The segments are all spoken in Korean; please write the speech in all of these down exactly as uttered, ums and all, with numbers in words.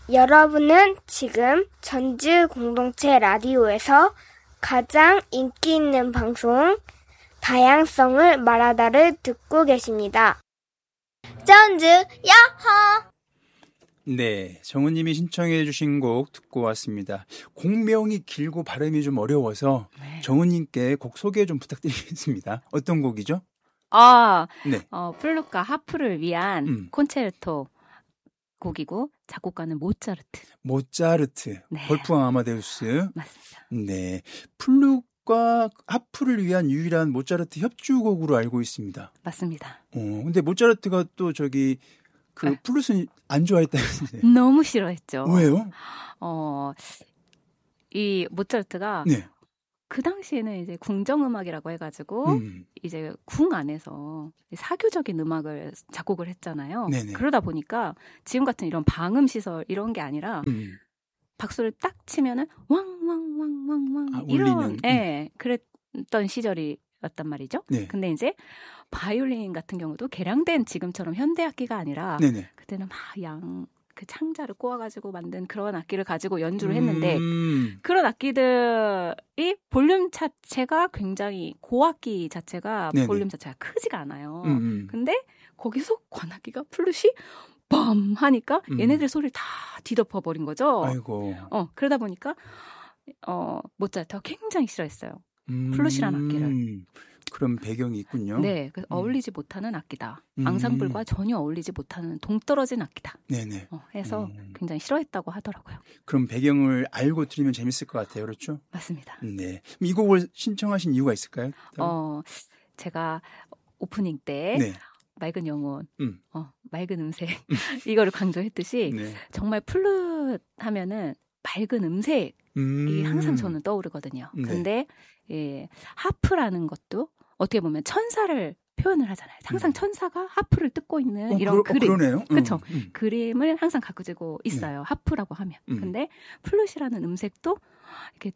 여러분은 지금 전주 공동체 라디오에서 가장 인기 있는 방송 다양성을 말하다를 듣고 계십니다. 전주 야호! 네, 정은님이 신청해 주신 곡 듣고 왔습니다. 곡명이 길고 발음이 좀 어려워서 네. 정은님께 곡 소개 좀 부탁드리겠습니다. 어떤 곡이죠? 아, 네. 어, 플룻과 하프를 위한 음. 콘체르토 곡이고 작곡가는 모차르트. 모차르트. 네. 볼프강 아마데우스. 맞습니다. 네, 플룻과 하프를 위한 유일한 모차르트 협주곡으로 알고 있습니다. 맞습니다. 어, 근데 모차르트가 또 저기 그 네. 플룻은 안 좋아했다면서요? 너무 싫어했죠. 왜요? 어, 이 모차르트가 네. 그 당시에는 이제 궁정음악이라고 해가지고 음. 이제 궁 안에서 사교적인 음악을 작곡을 했잖아요. 네네. 그러다 보니까 지금 같은 이런 방음 시설 이런 게 아니라 음. 박수를 딱 치면은 왕왕왕왕왕 아, 이런 울리는. 예, 네, 그랬던 시절이었단 말이죠. 네. 근데 이제 바이올린 같은 경우도 개량된 지금처럼 현대 악기가 아니라 네네. 그때는 막 양 그 창자를 꼬아가지고 만든 그런 악기를 가지고 연주를 했는데 음. 그런 악기들이 볼륨 자체가 굉장히 고악기 자체가 네네. 볼륨 자체가 크지가 않아요. 음. 근데 거기서 관악기가 플룻이 빰 하니까 음. 얘네들 소리를 다 뒤덮어 버린 거죠. 아이고. 어 그러다 보니까 어 모차르트가 굉장히 싫어했어요. 음. 플룻이라는 악기를. 그런 배경이 있군요. 네, 그래서 음. 어울리지 못하는 악기다. 음. 앙상블과 전혀 어울리지 못하는 동떨어진 악기다. 네네. 어, 해서 음. 굉장히 싫어했다고 하더라고요. 그럼 배경을 알고 들으면 재밌을 것 같아요, 그렇죠? 맞습니다. 네. 이 곡을 신청하신 이유가 있을까요? 어, 제가 오프닝 때 네. 맑은 영혼, 음. 어, 맑은 음색 이거를 강조했듯이 네. 정말 플룻 하면은 맑은 음색이 음. 항상 저는 떠오르거든요. 네. 근데 예, 하프라는 것도 어떻게 보면 천사를 표현을 하잖아요. 항상 음. 천사가 하프를 뜯고 있는 어, 이런 그러, 그림. 어, 그러네요. 그렇죠. 음, 음. 그림을 항상 가지고 있어요. 네. 하프라고 하면. 음. 근데 플룻이라는 음색도 이렇게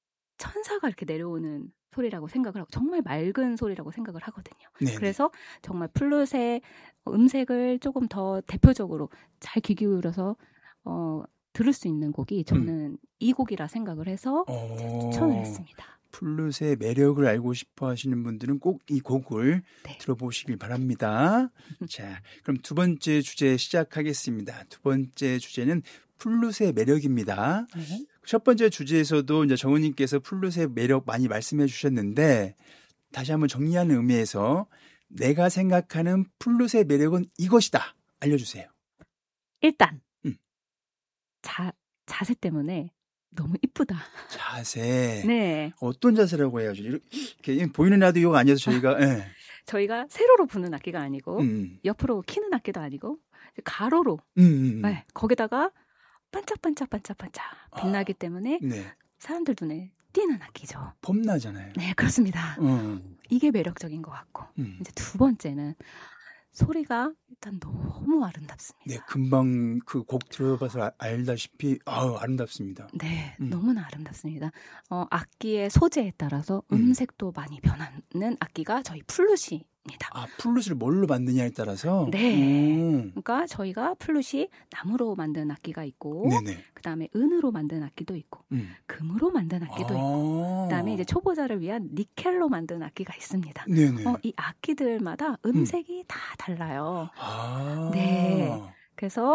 천사가 이렇게 내려오는 소리라고 생각을 하고 정말 맑은 소리라고 생각을 하거든요. 네네. 그래서 정말 플룻의 음색을 조금 더 대표적으로 잘 귀 기울여서 어, 들을 수 있는 곡이 저는 음. 이 곡이라 생각을 해서 오. 추천을 했습니다. 플룻의 매력을 알고 싶어 하시는 분들은 꼭 이 곡을 네. 들어보시길 바랍니다. 자, 그럼 두 번째 주제 시작하겠습니다. 두 번째 주제는 플룻의 매력입니다. 네. 첫 번째 주제에서도 이제 정은님께서 플룻의 매력 많이 말씀해 주셨는데 다시 한번 정리하는 의미에서 내가 생각하는 플룻의 매력은 이것이다. 알려주세요. 일단 음. 자, 자세 때문에 너무 이쁘다. 자세. 네. 어떤 자세라고 해야죠? 이렇게 보이는 라디오가 아니어서 저희가 네. 저희가 세로로 부는 악기가 아니고 음. 옆으로 키는 악기도 아니고 가로로. 음. 네. 거기다가 반짝반짝반짝반짝 빛나기 아. 때문에 네. 사람들 눈에 띄는 악기죠. 봄나잖아요. 네, 그렇습니다. 음. 이게 매력적인 것 같고 음. 이제 두 번째는 소리가 일단 너무 아름답습니다. 네, 금방 그 곡 들어봐서 알다시피 아우 아름답습니다. 네, 음. 너무나 아름답습니다. 어, 악기의 소재에 따라서 음색도 음. 많이 변하는 악기가 저희 플룻이 입니다. 아, 플룻을 뭘로 만드냐에 따라서? 네. 오. 그러니까 저희가 플룻이 나무로 만든 악기가 있고, 네네. 그 다음에 은으로 만든 악기도 있고, 음. 금으로 만든 악기도 아. 있고, 그 다음에 이제 초보자를 위한 니켈로 만든 악기가 있습니다. 네네. 어, 이 악기들마다 음색이 음. 다 달라요. 아. 네. 그래서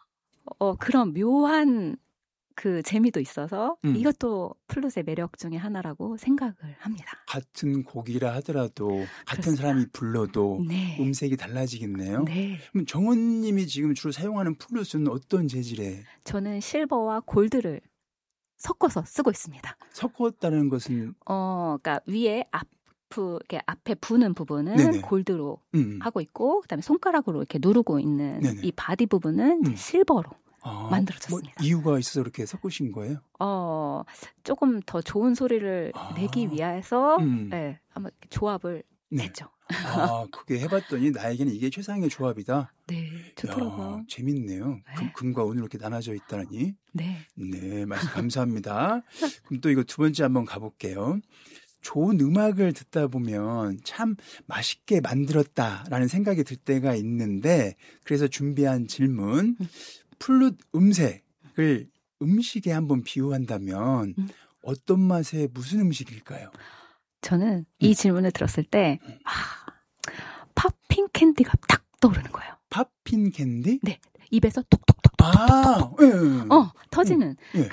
어, 그런 묘한 그 재미도 있어서 음. 이것도 플룻의 매력 중에 하나라고 생각을 합니다. 같은 곡이라 하더라도 같은 그렇습니다. 사람이 불러도 네. 음색이 달라지겠네요. 네. 그럼 정은님이 지금 주로 사용하는 플룻은 어떤 재질의? 저는 실버와 골드를 섞어서 쓰고 있습니다. 섞었다는 것은? 어, 그러니까 위에 앞 이렇게 앞에 부는 부분은 네네. 골드로 음. 하고 있고, 그다음에 손가락으로 이렇게 누르고 있는 네네. 이 바디 부분은 음. 실버로. 아, 만들어졌습니다. 뭐 이유가 있어서 이렇게 섞으신 거예요? 어, 조금 더 좋은 소리를 아, 내기 위해서 음. 네, 한번 조합을 네. 했죠. 아, 그게 해봤더니 나에게는 이게 최상의 조합이다. 네, 좋더라고요. 야, 재밌네요. 네. 금, 금과 은으로 이렇게 나눠져 있다니. 네. 네, 말씀 감사합니다. 그럼 또 이거 두 번째 한번 가볼게요. 좋은 음악을 듣다 보면 참 맛있게 만들었다라는 생각이 들 때가 있는데, 그래서 준비한 질문. 플룻 음색 음악을 음식에 한번 비유한다면 음. 어떤 맛의 무슨 음식일까요? 저는 이 질문을 들었을 때 아, 팝핑 캔디가 딱 떠오르는 거예요. 팝핀 캔디? 네. 입에서 톡톡톡톡톡 아, 예, 예. 어, 터지는 예.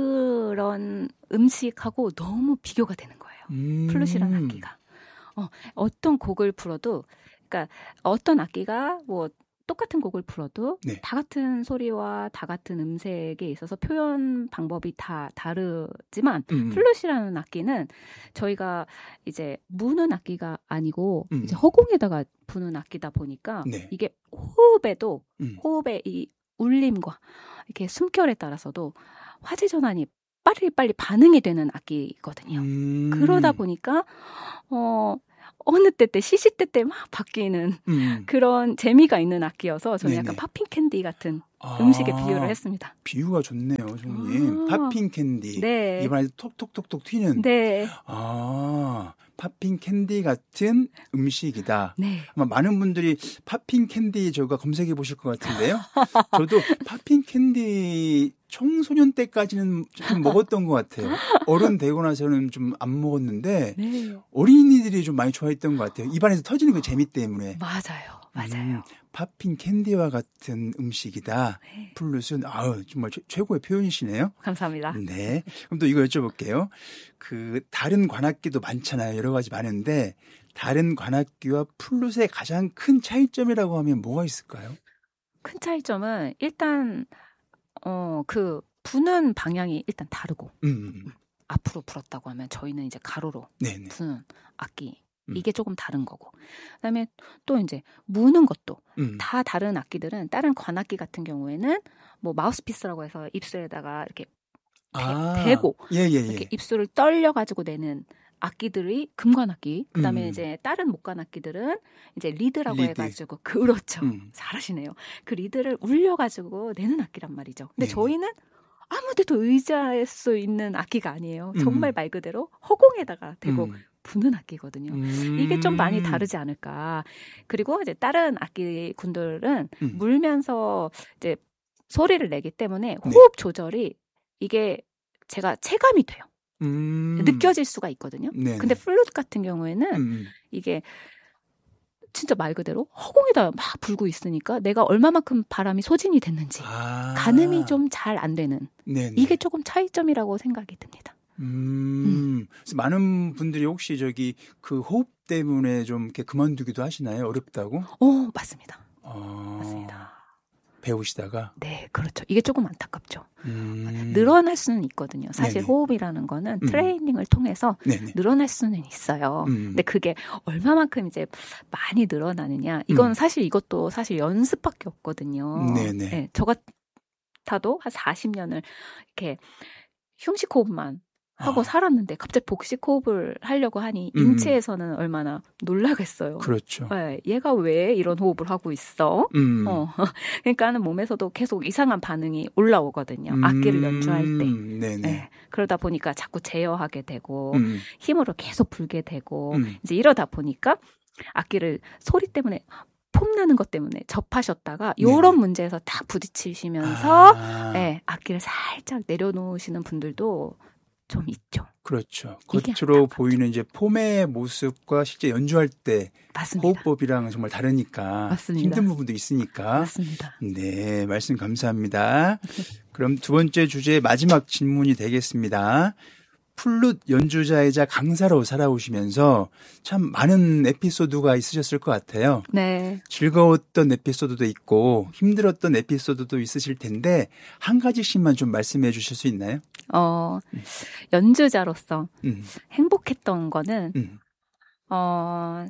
그런 음식하고 너무 비교가 되는 거예요. 음. 플룻이라는 악기가. 어, 어떤 곡을 불어도 그러니까 어떤 악기가 뭐 똑같은 곡을 불어도 네. 다 같은 소리와 다 같은 음색에 있어서 표현 방법이 다 다르지만 음. 플룻이라는 악기는 저희가 이제 무는 악기가 아니고 음. 이제 허공에다가 부는 악기다 보니까 네. 이게 호흡에도 음. 호흡의 이 울림과 이렇게 숨결에 따라서도 화재 전환이 빨리 빨리 반응이 되는 악기거든요. 음. 그러다 보니까 어 어느 때 때 시시때때 막 바뀌는 음. 그런 재미가 있는 악기여서 저는 네네. 약간 팝핑 캔디 같은 아, 음식에 비유를 했습니다. 비유가 좋네요, 성님. 아. 팝핑 캔디. 네. 입안에서 톡톡톡톡 튀는. 네. 아, 팝핑 캔디 같은 음식이다. 네. 아마 많은 분들이 팝핑 캔디 저가 검색해 보실 것 같은데요. 저도 팝핑 캔디 청소년 때까지는 좀 먹었던 것 같아요. 어른 되고 나서는 좀 안 먹었는데 네. 어린이들이 좀 많이 좋아했던 것 같아요. 입안에서 터지는 그 재미 때문에. 맞아요. 맞아요. 음, 팝핑 캔디와 같은 음식이다. 네. 플룻은 아우 정말 최, 최고의 표현이시네요. 감사합니다. 네. 그럼 또 이거 여쭤볼게요. 그 다른 관악기도 많잖아요. 여러 가지 많은데 다른 관악기와 플룻의 가장 큰 차이점이라고 하면 뭐가 있을까요? 큰 차이점은 일단 어, 그 부는 방향이 일단 다르고 음, 앞으로 불었다고 하면 저희는 이제 가로로 네네. 부는 악기 음. 이게 조금 다른 거고 그다음에 또 이제 무는 것도 음. 다 다른 악기들은 다른 관악기 같은 경우에는 뭐 마우스피스라고 해서 입술에다가 이렇게 대, 아, 대고 예, 예, 예. 이렇게 입술을 떨려 가지고 내는 악기들이 금관악기 그다음에 음. 이제 다른 목관악기들은 이제 리드라고 리드. 해가지고 그렇죠 음. 잘하시네요 그 리드를 울려가지고 내는 악기란 말이죠 근데 네네. 저희는 아무데도 의지할 수 있는 악기가 아니에요 음. 정말 말 그대로 허공에다가 대고 음. 부는 악기거든요 음. 이게 좀 많이 다르지 않을까 그리고 이제 다른 악기 군들은 음. 물면서 이제 소리를 내기 때문에 네. 호흡 조절이 이게 제가 체감이 돼요 음. 느껴질 수가 있거든요. 네네. 근데 플룻 같은 경우에는 음. 이게 진짜 말 그대로 허공에다 막 불고 있으니까 내가 얼마만큼 바람이 소진이 됐는지 아. 가늠이 좀 잘 안 되는 네네. 이게 조금 차이점이라고 생각이 듭니다. 음. 음. 그래서 많은 분들이 혹시 저기 그 호흡 때문에 좀 이렇게 그만두기도 하시나요? 어렵다고? 어 맞습니다. 어. 맞습니다. 배우시다가 네 그렇죠. 이게 조금 안타깝죠. 음. 늘어날 수는 있거든요. 사실 네네. 호흡이라는 거는 음. 트레이닝을 통해서 네네. 늘어날 수는 있어요. 음. 근데 그게 얼마만큼 이제 많이 늘어나느냐. 이건 음. 사실 이것도 사실 연습밖에 없거든요. 네네. 네, 저 같아도 한 사십 년을 이렇게 흉식 호흡만 하고 아. 살았는데 갑자기 복식 호흡을 하려고 하니 음. 인체에서는 얼마나 놀라겠어요. 그렇죠. 네, 얘가 왜 이런 호흡을 하고 있어? 음. 어, 그러니까는 몸에서도 계속 이상한 반응이 올라오거든요. 음. 악기를 연주할 때. 네네. 네, 그러다 보니까 자꾸 제어하게 되고 음. 힘으로 계속 불게 되고 음. 이제 이러다 보니까 악기를 소리 때문에 폼 나는 것 때문에 접하셨다가 이런 네네. 문제에서 딱 부딪히시면서 아. 네, 악기를 살짝 내려놓으시는 분들도 좀 있죠. 그렇죠. 이게 겉으로 안타깝죠. 보이는 이제 폼의 모습과 실제 연주할 때 맞습니다. 호흡법이랑 정말 다르니까 맞습니다. 힘든 부분도 있으니까. 맞습니다. 네, 말씀 감사합니다. 그럼 두 번째 주제의 마지막 질문이 되겠습니다. 플룻 연주자이자 강사로 살아오시면서 참 많은 에피소드가 있으셨을 것 같아요. 네. 즐거웠던 에피소드도 있고 힘들었던 에피소드도 있으실 텐데 한 가지씩만 좀 말씀해 주실 수 있나요? 어, 연주자로서 음, 행복했던 거는 음, 어,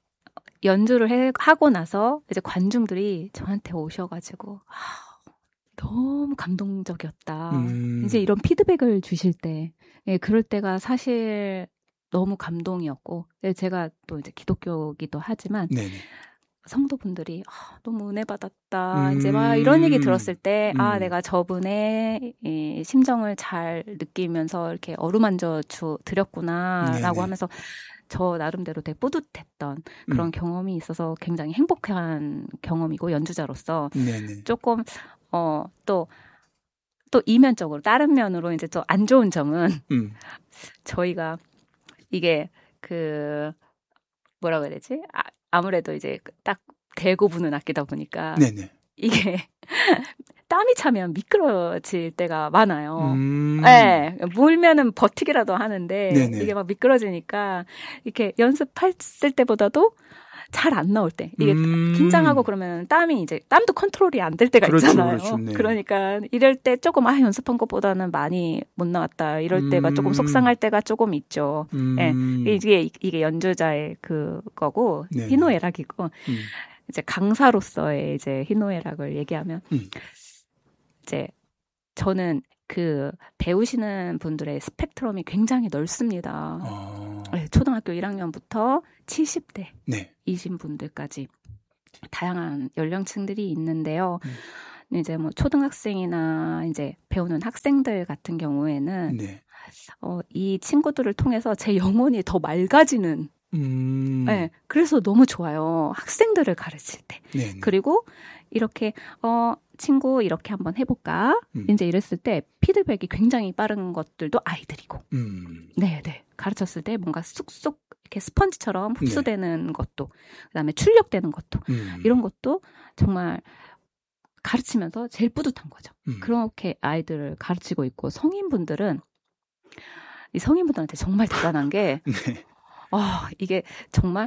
연주를 해, 하고 나서 이제 관중들이 저한테 오셔가지고 아, 너무 감동적이었다. 음. 이제 이런 피드백을 주실 때, 예, 그럴 때가 사실 너무 감동이었고, 예, 제가 또 이제 기독교이기도 하지만 네네. 성도분들이 아, 너무 은혜 받았다. 음. 이제 막 이런 얘기 들었을 때, 아, 음. 내가 저분의 이 심정을 잘 느끼면서 이렇게 어루만져 주 드렸구나라고 네네. 하면서 저 나름대로 되게 뿌듯했던 그런 음. 경험이 있어서 굉장히 행복한 경험이고 연주자로서 네네. 조금 어, 또 또 이면적으로 다른 면으로 이제 또 안 좋은 점은 음. 저희가 이게 그 뭐라고 해야 되지? 아, 아무래도 이제 딱 대고 부는 악기다 보니까 네네. 이게 땀이 차면 미끄러질 때가 많아요. 음. 네, 물면은 버티기라도 하는데 네네. 이게 막 미끄러지니까 이렇게 연습했을 때보다도 잘 안 나올 때 이게 음. 긴장하고 그러면 땀이 이제 땀도 컨트롤이 안 될 때가 그렇죠, 있잖아요. 그렇죠, 네. 그러니까 이럴 때 조금 아 연습한 것보다는 많이 못 나왔다 이럴 때가 음. 조금 속상할 때가 조금 있죠. 음. 네, 이게 이게 연주자의 그거고 네네. 희노애락이고 음. 이제 강사로서의 이제 희노애락을 얘기하면 음. 이제 저는 그 배우시는 분들의 스펙트럼이 굉장히 넓습니다. 어. 네, 초등학교 일 학년부터 칠십 대 네. 이신 분들까지 다양한 연령층들이 있는데요. 음. 이제 뭐 초등학생이나 이제 배우는 학생들 같은 경우에는 네. 어, 이 친구들을 통해서 제 영혼이 더 맑아지는. 음. 네, 그래서 너무 좋아요. 학생들을 가르칠 때. 네네. 그리고 이렇게 어 친구 이렇게 한번 해볼까? 음. 이제 이랬을 때 피드백이 굉장히 빠른 것들도 아이들이고. 음. 네, 네. 가르쳤을 때 뭔가 쑥쑥 이렇게 스펀지처럼 흡수되는 네. 것도, 그다음에 출력되는 것도 음. 이런 것도 정말 가르치면서 제일 뿌듯한 거죠. 음. 그렇게 아이들을 가르치고 있고 성인분들은 이 성인분들한테 정말 대단한 게 네. 어, 이게 정말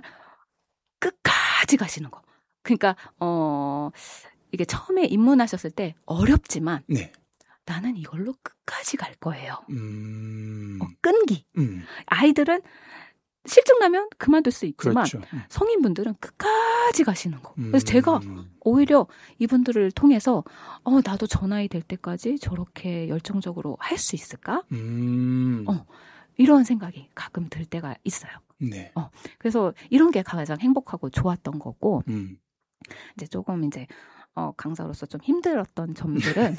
끝까지 가시는 거. 그러니까 어 이게 처음에 입문하셨을 때 어렵지만 네. 나는 이걸로 끝까지 갈 거예요. 음. 어, 끈기. 음. 아이들은 실증 나면 그만둘 수 있지만 그렇죠. 음. 성인분들은 끝까지 가시는 거. 그래서 음. 제가 오히려 이분들을 통해서 어 나도 저 나이 될 때까지 저렇게 열정적으로 할 수 있을까? 음. 어 이런 생각이 가끔 들 때가 있어요. 네. 어 그래서 이런 게 가장 행복하고 좋았던 거고 음. 이제 조금 이제 어, 강사로서 좀 힘들었던 점들은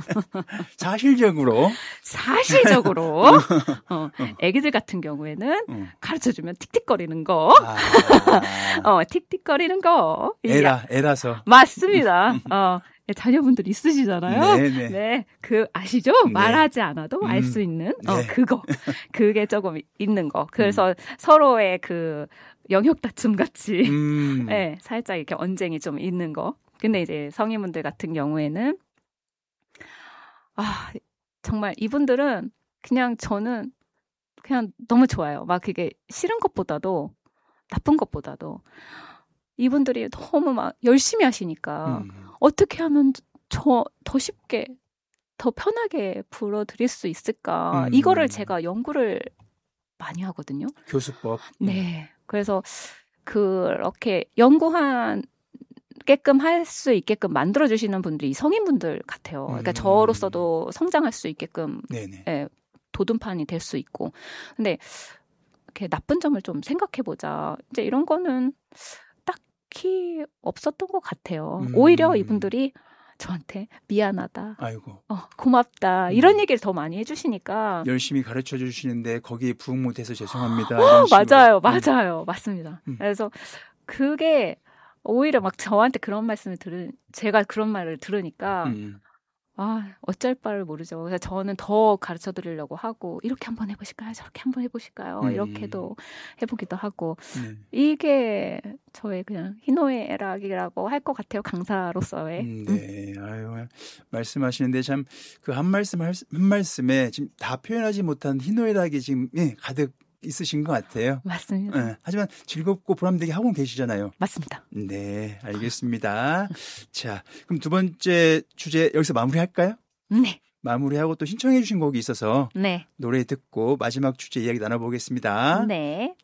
사실적으로 사실적으로 어, 애기들 같은 경우에는 어. 가르쳐주면 틱틱거리는 거, 아. 어, 틱틱거리는 거, 애라 애라서 맞습니다. 어, 자녀분들 있으시잖아요. 네네. 네, 그 아시죠? 네. 말하지 않아도 알 수 음. 있는 어, 네. 그거, 그게 조금 있는 거. 그래서 음. 서로의 그 영역 다툼 같이, 음. 네, 살짝 이렇게 언쟁이 좀 있는 거. 근데 이제 성인분들 같은 경우에는 아 정말 이분들은 그냥 저는 그냥 너무 좋아요. 막 그게 싫은 것보다도 나쁜 것보다도 이분들이 너무 막 열심히 하시니까 음. 어떻게 하면 저 더 쉽게 더 편하게 불어드릴 수 있을까? 음. 이거를 제가 연구를 많이 하거든요. 교수법. 네. 그래서 그렇게 연구한 게끔 할 수 있게끔 만들어주시는 분들이 성인분들 같아요. 그러니까 음. 저로서도 성장할 수 있게끔 예, 도둠판이 될 수 있고. 근데 이렇게 나쁜 점을 좀 생각해보자. 이제 이런 거는 딱히 없었던 것 같아요. 음. 오히려 이분들이 저한테 미안하다. 아이고. 어, 고맙다. 이런 음. 얘기를 더 많이 해주시니까. 열심히 가르쳐 주시는데 거기에 부응 못해서 죄송합니다. 어, 이런 식으로. 맞아요. 맞아요. 음. 맞습니다. 음. 그래서 그게 오히려 막 저한테 그런 말씀을 들은, 제가 그런 말을 들으니까, 음. 아, 어쩔 바를 모르죠. 그래서 저는 더 가르쳐 드리려고 하고, 이렇게 한번 해보실까요? 저렇게 한번 해보실까요? 음. 이렇게도 해보기도 하고, 네. 이게 저의 그냥 희노애락이라고 할 것 같아요. 강사로서의. 음, 네. 음. 아유, 말씀하시는데 참 그 한 말씀, 한 말씀에 지금 다 표현하지 못한 희노애락이 지금 예, 가득 있으신 것 같아요. 맞습니다. 네, 하지만 즐겁고 보람되게 하고 계시잖아요. 맞습니다. 네, 알겠습니다. 자, 그럼 두 번째 주제 여기서 마무리할까요? 네. 마무리하고 또 신청해 주신 곡이 있어서 네. 노래 듣고 마지막 주제 이야기 나눠보겠습니다. 네.